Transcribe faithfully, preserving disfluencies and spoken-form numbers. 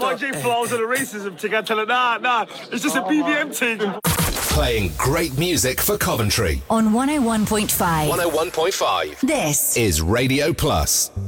my G flows and the racism thing. I tell her, nah, nah, it's just a B B M thing. Playing great music for Coventry. On one oh one point five. one oh one point five. This is Radio Plus.